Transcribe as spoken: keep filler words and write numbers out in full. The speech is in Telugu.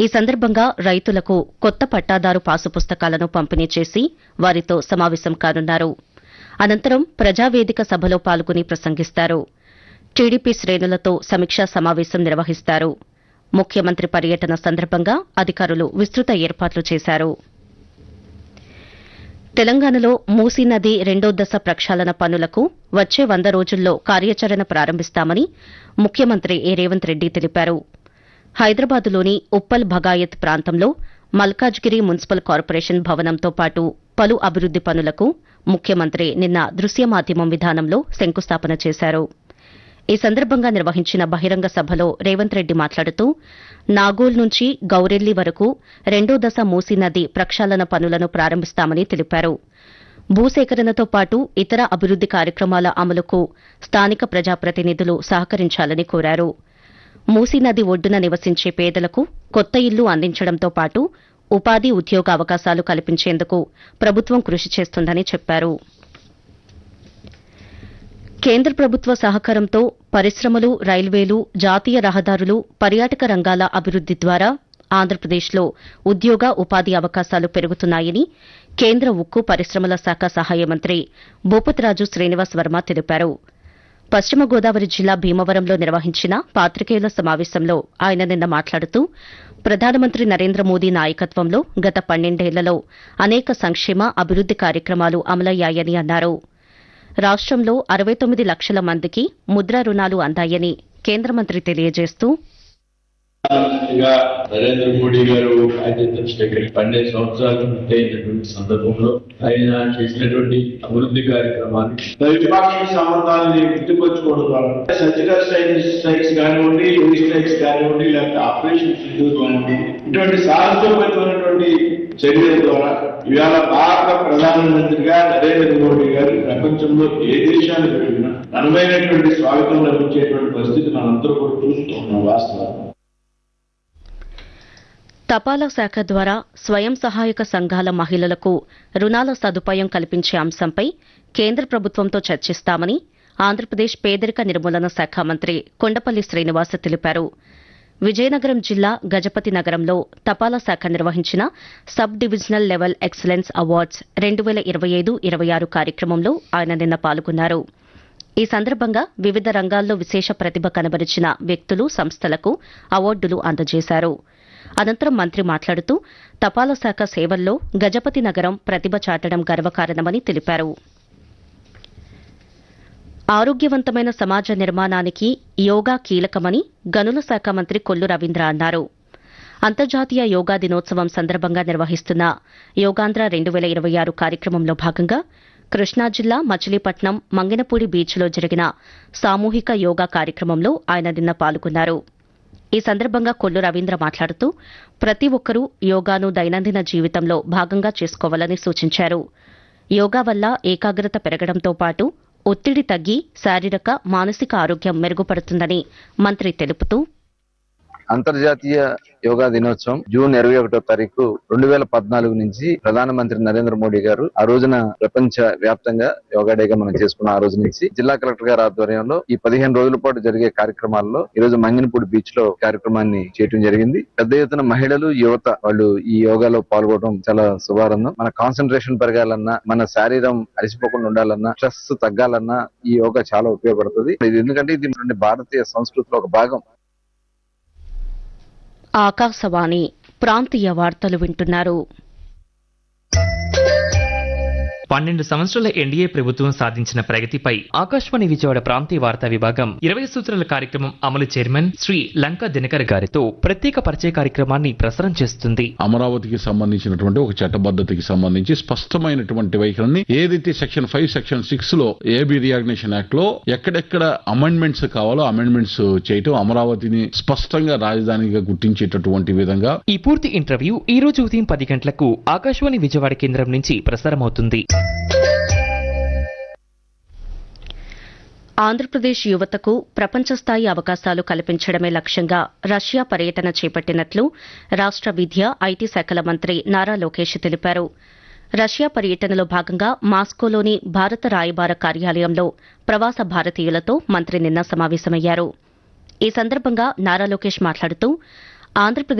ఈ సందర్భంగా రైతులకు కొత్త పట్టాదారు పాసు పుస్తకాలను పంపిణీ చేసి వారితో సమావేశం కానున్నారు. అనంతరం ప్రజావేదిక సభలో పాల్గొని ప్రసంగిస్తారు. టీడీపీ శ్రేణులతో సమీక్షా సమావేశం నిర్వహిస్తారు. ముఖ్యమంత్రి పర్యటన సందర్భంగా అధికారులు విస్తృత ఏర్పాట్లు చేశారు. తెలంగాణలో మూసీ నది రెండో దశ ప్రక్షాళన పనులకు వచ్చే వంద రోజుల్లో కార్యాచరణ ప్రారంభిస్తామని ముఖ్యమంత్రి ఏ రేవంత్ రెడ్డి తెలిపారు. హైదరాబాద్లోని ఉప్పల్ భగాయత్ ప్రాంతంలో మల్కాజ్గిరి మున్సిపల్ కార్పొరేషన్ భవనంతో పాటు పలు అభివృద్ది పనులకు ముఖ్యమంత్రి నిన్న దృశ్య మాధ్యమం విధానంలో శంకుస్థాపన చేశారు. ఈ సందర్భంగా నిర్వహించిన బహిరంగ సభలో రేవంత్ రెడ్డి మాట్లాడుతూ నాగోల్ నుంచి గౌరెల్లి వరకు రెండో దశ మూసీ నది ప్రక్షాళన పనులను ప్రారంభిస్తామని తెలిపారు. భూసేకరణతో పాటు ఇతర అభివృద్ది కార్యక్రమాల అమలుకు స్థానిక ప్రజాప్రతినిధులు సహకరించాలని కోరారు. మూసీ నది ఒడ్డున నివసించే పేదలకు కొత్త ఇల్లు అందించడంతో పాటు ఉపాధి ఉద్యోగ అవకాశాలు కల్పించేందుకు ప్రభుత్వం కృషి చేస్తుందని చెప్పారు. కేంద్ర ప్రభుత్వ సహకారంతో పరిశ్రమలు, రైల్వేలు, జాతీయ రహదారులు, పర్యాటక రంగాల అభివృద్ది ద్వారా ఆంధ్రప్రదేశ్లో ఉద్యోగ ఉపాధి అవకాశాలు పెరుగుతున్నాయని కేంద్ర ఉక్కు పరిశ్రమల శాఖ సహాయ మంత్రి భూపతిరాజు శ్రీనివాస్ వర్మ తెలిపారు. పశ్చిమ గోదావరి జిల్లా భీమవరంలో నిర్వహించిన పాత్రికేయుల సమావేశంలో ఆయన నిన్న మాట్లాడుతూ ప్రధానమంత్రి నరేంద్ర మోదీ నాయకత్వంలో గత పన్నెండేళ్లలో అనేక సంక్షేమ అభివృద్ది కార్యక్రమాలు అమలయ్యాయని అన్నారు. రాష్టంలో అరవై తొమ్మిది లక్షల మందికి ముద్రా రుణాలు అందాయని కేంద్ర మంత్రి తెలియజేస్తూ నరేంద్ర మోడీ గారు ఆయన పన్నెండు సంవత్సరాలు పూర్తయినటువంటి సందర్భంలో ఆయన చేసినటువంటి అభివృద్ధి కార్యక్రమాలు ద్వైపాక్షిక సంబంధాలని గుర్తుకొచ్చుకోవడం ద్వారా సర్జికల్ స్ట్రైక్స్ కానివ్వండి, యోగి స్ట్రైక్స్ కానివ్వండి, లేకపోతే ఆపరేషన్ సింధూర్ కానివ్వండి, ఇటువంటి సాహసోపేతమైనటువంటి చర్యల ద్వారా ఇవాళ భారత ప్రధానమంత్రిగా నరేంద్ర మోడీ గారు ప్రపంచంలో ఏ దేశానికి వెళ్ళినా అనువైనటువంటి స్వాగతం లభించేటువంటి పరిస్థితి మనందరూ కూడా చూస్తూ ఉన్నాం. వాస్తవం తపాలా శాఖ ద్వారా స్వయం సహాయక సంఘాల మహిళలకు రుణాల సదుపాయం కల్పించే అంశంపై కేంద్ర ప్రభుత్వంతో చర్చిస్తామని ఆంధ్రప్రదేశ్ పేదరిక నిర్మూలన శాఖ మంత్రి కొండపల్లి శ్రీనివాస్ తెలిపారు. విజయనగరం జిల్లా గజపతి నగరంలో తపాలా శాఖ నిర్వహించిన sub divisional level excellence awards రెండు వేల ఇరవై ఐదు ఇరవై ఆరు కార్యక్రమంలో ఆయన నిన్న పాల్గొన్నారు. ఈ సందర్భంగా వివిధ రంగాల్లో విశేష ప్రతిభ కనబరిచిన వ్యక్తులు, సంస్థలకు అవార్డులు అందజేశారు. అనంతరం మంత్రి మాట్లాడుతూ తపాలా శాఖ సేవల్లో గజపతి నగరం ప్రతిభ చాటడం గర్వకారణమని తెలిపారు. ఆరోగ్యవంతమైన సమాజ నిర్మాణానికి యోగా కీలకమని గనుల శాఖ మంత్రి కొల్లు రవీంద్ర అన్నారు. అంతర్జాతీయ యోగా దినోత్సవం సందర్భంగా నిర్వహిస్తున్న యోగాంధ్ర రెండు వేల ఇరవై ఆరు కార్యక్రమంలో భాగంగా కృష్ణా జిల్లా మచిలీపట్నం మంగినపూడి బీచ్లో జరిగిన సామూహిక యోగా కార్యక్రమంలో ఆయన నిన్న పాల్గొన్నారు. ఈ సందర్భంగా కొల్లు రవీంద్ర మాట్లాడుతూ ప్రతి ఒక్కరూ యోగాను దైనందిన జీవితంలో భాగంగా చేసుకోవాలని సూచించారు. యోగా వల్ల ఏకాగ్రత పెరగడంతో పాటు ఒత్తిడి తగ్గి శారీరక, మానసిక ఆరోగ్యం మెరుగుపడుతుందని మంత్రి తెలుపుతూ అంతర్జాతీయ యోగా దినోత్సవం జూన్ ఇరవై ఒకటో తారీఖు రెండు వేల పద్నాలుగు నుంచి ప్రధానమంత్రి నరేంద్ర మోడీ గారు ఆ రోజున ప్రపంచ వ్యాప్తంగా యోగా డేగా మనం చేసుకున్న ఆ రోజు నుంచి జిల్లా కలెక్టర్ గారి ఆధ్వర్యంలో ఈ పదిహేను రోజుల పాటు జరిగే కార్యక్రమాల్లో ఈ రోజు మంగినపూడి బీచ్ లో కార్యక్రమాన్ని చేయడం జరిగింది. పెద్ద ఎత్తున మహిళలు, యువత వాళ్ళు ఈ యోగాలో పాల్గొనడం చాలా శుభారంభం. మన కాన్సన్ట్రేషన్ పెరగాలన్నా, మన శరీరం అలసిపోకుండా ఉండాలన్నా, స్ట్రెస్ తగ్గాలన్నా ఈ యోగా చాలా ఉపయోగపడుతుంది. ఇది ఎందుకంటే ఇది భారతీయ సంస్కృతిలో ఒక భాగం. ఆకాశవాణి ప్రాంతీయ వార్తలు వింటున్నారు. పన్నెండు సంవత్సరాల ఎన్డీఏ ప్రభుత్వం సాధించిన ప్రగతిపై ఆకాశవాణి విజయవాడ ప్రాంతీయ వార్తా విభాగం ఇరవై సూత్రాల కార్యక్రమం అమలు చైర్మన్ శ్రీ లంకా దినకర్ గారితో ప్రత్యేక పరిచయ కార్యక్రమాన్ని ప్రసారం చేస్తుంది. అమరావతికి సంబంధించినటువంటి ఒక చట్టబద్ధతకి సంబంధించి స్పష్టమైనటువంటి వైఖరిని ఏదైతే సెక్షన్ ఫైవ్ సెక్షన్ సిక్స్ లో ఏబీ రియాగ్నేషన్ యాక్ట్ లో ఎక్కడెక్కడ అమెండ్మెంట్స్ కావాలో అమెండ్మెంట్స్ చేయటం, అమరావతిని స్పష్టంగా రాజధానిగా గుర్తించేటటువంటి విధంగా. ఈ పూర్తి ఇంటర్వ్యూ ఈ రోజు ఉదయం పది గంటలకు ఆకాశవాణి విజయవాడ కేంద్రం నుంచి ప్రసారమవుతుంది. ఆంధ్రప్రదేశ్ యువతకు ప్రపంచస్థాయి అవకాశాలు కల్పించడమే లక్ష్యంగా రష్యా పర్యటన చేపట్టినట్లు రాష్ట విద్య, ఐటీ శాఖల మంత్రి నారా లోకేష్ తెలిపారు. రష్యా పర్యటనలో భాగంగా మాస్కోలోని భారత రాయబార కార్యాలయంలో ప్రవాస భారతీయులతో మంత్రి నిన్న సమావేశమయ్యారు. ఈ సందర్భంగా నారా లోకేష్ మాట్లాడుతూ ఆంధ్రప్రదేశ్